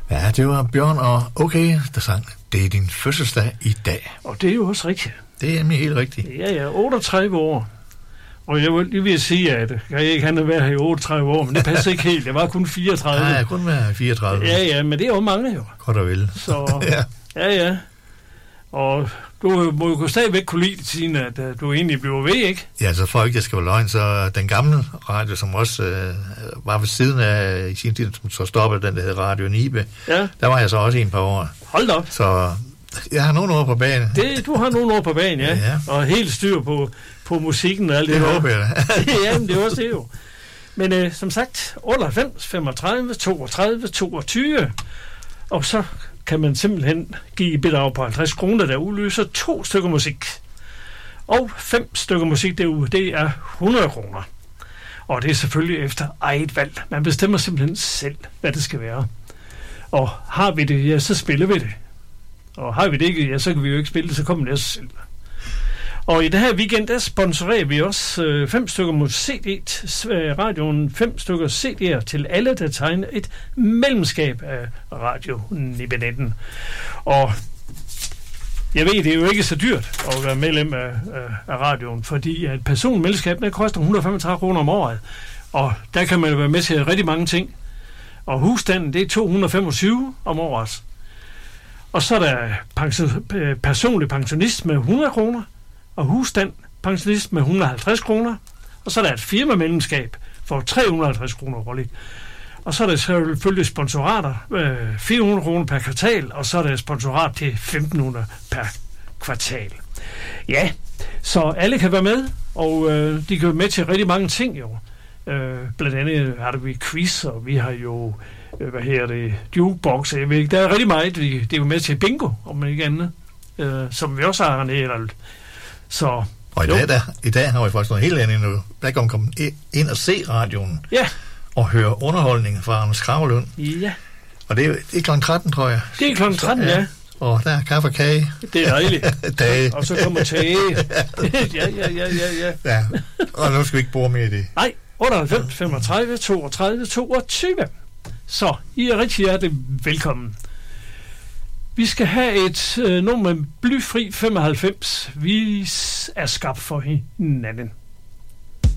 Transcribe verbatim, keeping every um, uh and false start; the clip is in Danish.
Ja, det var Bjørn og Okay, der sang, det er din fødselsdag i dag. Og det er jo også rigtigt. Det er nemlig helt rigtigt. Ja, ja, otteogtredive år. Og jeg vil lige vil sige, at jeg ikke kan være her i otteogtredive år, men det passer ikke helt. Jeg var kun fireogtredive. Nej, jeg kun være fireogtredive. Ja, ja, men det er jo mange jo. Godt og vel. Så, ja. ja, ja. Og du må jo stadigvæk kunne lide tiden, at uh, du egentlig bliver ved, ikke? Ja, så for ikke, jeg skal være løgn, så den gamle radio, som også øh, var ved siden af i sin tid, som så stoppede den, der hed Radio Nibe, ja. Der var jeg så også en par år. Hold op. Så jeg har nogle år på banen. Det, du har nogle år på banen, ja. ja. Og helt styr på, på musikken og alt det. Det håber jeg. Ja, men det er også det jo. Men øh, som sagt, otteoghalvfems, femogtredive, toogtredive, toogtyve, og så kan man simpelthen give et bidrag på halvtreds kroner, der udløser to stykker musik. Og fem stykker musik derude, det er hundrede kroner. Og det er selvfølgelig efter eget valg. Man bestemmer simpelthen selv, hvad det skal være. Og har vi det, ja, så spiller vi det. Og har vi det ikke, ja, så kan vi jo ikke spille det, så kommer det af sig selv. Og i det her weekend, der sponsorerer vi også øh, fem stykker mod C D, øh, radioen, fem stykker C D'er til alle, der tegner et mellemskab af Radio Nibenetten. Og jeg ved, det er jo ikke så dyrt at være medlem af, af, af radioen, fordi et personmedlemskab, der koster et hundrede og femogtredive kroner om året. Og der kan man jo være med til rigtig mange ting. Og husstanden, det er to hundrede og femogtyve om året. Og så er der pension, personlig pensionist med hundrede kroner, og husstand pensionist med et hundrede og halvtreds kroner, og så er der et firmamedlemskab for tre hundrede og halvtreds kroner årligt. Og så er der selvfølgelig sponsorater, øh, fire hundrede kroner per kvartal, og så er der sponsorat til femten hundrede per kvartal. Ja, så alle kan være med, og øh, de kan være med til rigtig mange ting jo. Øh, blandt andet har vi quiz, og vi har jo, øh, hvad her det, jukebox, jeg ved ikke, der er rigtig meget, det er jo med til bingo, om man ikke andet, øh, som vi også har hernede. Så, og i dag, der, i dag har vi faktisk noget helt andet endnu. Der kan man komme ind og se radioen. Ja. Og høre underholdning fra Anders Kragelund. Ja. Og det er, det er klokken tretten, tror jeg. Det er klokken tretten, så, ja. ja. Og der er kaffe og kage. Det er dejligt. Dage. Og så kommer tage. ja, ja, ja, ja, ja. Ja. Og nu skal vi ikke bore mere i det. Nej, otteoghalvfems, femogtredive, toogtredive, toogtyve. Så, I er rigtig hjertelig velkommen. Vi skal have et øh, nummer med blyfri femoghalvfems. Vi er skabt for hinanden.